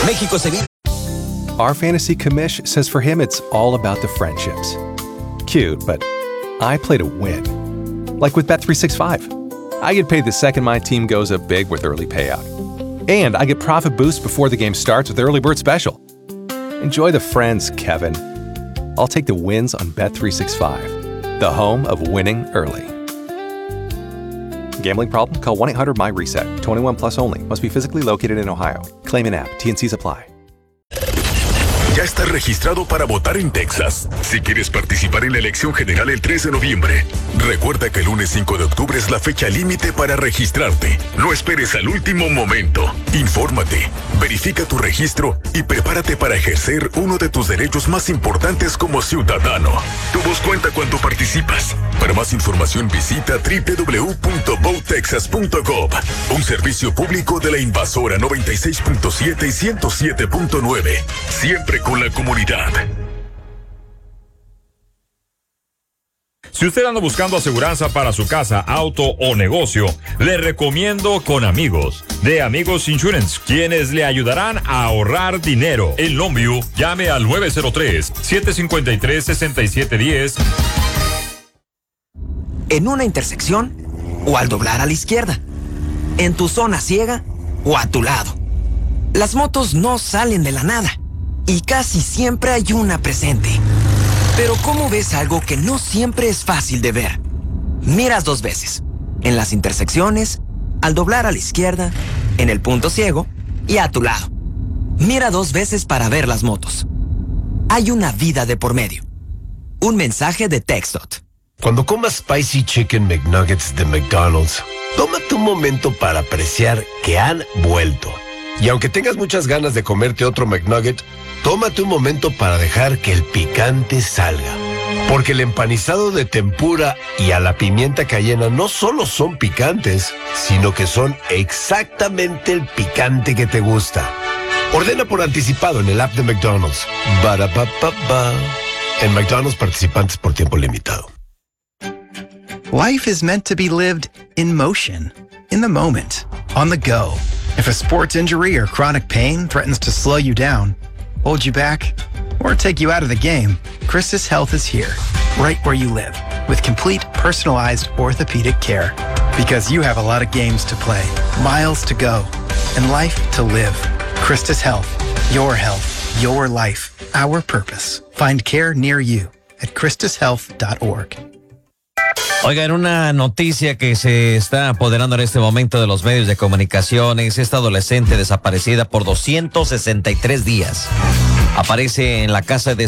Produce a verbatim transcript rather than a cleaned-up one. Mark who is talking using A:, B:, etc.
A: México se vive.
B: Our fantasy commish says for him it's all about the friendships. Cute, but I play to win. Like with Bet three sixty-five. I get paid the second my team goes up big with early payout. And I get profit boost before the game starts with Early Bird Special. Enjoy the friends, Kevin. I'll take the wins on Bet three sixty-five, the home of winning early. Gambling problem? Call one eight hundred my reset. twenty-one plus only. Must be physically located in Ohio. Claim in app. T and C's apply.
C: Ya estás registrado para votar en Texas. Si quieres participar en la elección general el tres de noviembre, recuerda que el lunes cinco de octubre es la fecha límite para registrarte. No esperes al último momento. Infórmate, verifica tu registro y prepárate para ejercer uno de tus derechos más importantes como ciudadano. Tu voz cuenta cuando participas. Para más información visita doble u doble u doble u punto vote texas punto gov. Un servicio público de la Invasora noventa y seis punto siete y ciento siete punto nueve. Siempre con la comunidad.
D: Si usted anda buscando aseguranza para su casa, auto o negocio, le recomiendo Con Amigos, de Amigos Insurance, quienes le ayudarán a ahorrar dinero. En Longview, llame al nueve cero tres, siete cinco tres, seis siete uno cero.
A: En una intersección o al doblar a la izquierda. En tu zona ciega o a tu lado. Las motos no salen de la nada y casi siempre hay una presente. Pero ¿cómo ves algo que no siempre es fácil de ver? Miras dos veces. En las intersecciones, al doblar a la izquierda, en el punto ciego y a tu lado. Mira dos veces para ver las motos. Hay una vida de por medio. Un mensaje de TxDOT.
E: Cuando comas Spicy Chicken McNuggets de McDonald's, tómate un momento para apreciar que han vuelto. Y aunque tengas muchas ganas de comerte otro McNugget, tómate un momento para dejar que el picante salga. Porque el empanizado de tempura y a la pimienta cayena no solo son picantes, sino que son exactamente el picante que te gusta. Ordena por anticipado en el app de McDonald's. Ba-da-ba-ba-ba. En McDonald's, participantes por tiempo limitado.
F: Life is meant to be lived in motion, in the moment, on the go. If a sports injury or chronic pain threatens to slow you down, hold you back, or take you out of the game, Christus Health is here, right where you live, with complete personalized orthopedic care. Because you have a lot of games to play, miles to go, and life to live. Christus Health, your health, your life, our purpose. Find care near you at christus health dot org.
G: Oigan, una noticia que se está apoderando en este momento de los medios de comunicación es esta adolescente desaparecida por doscientos sesenta y tres días. Aparece en la casa de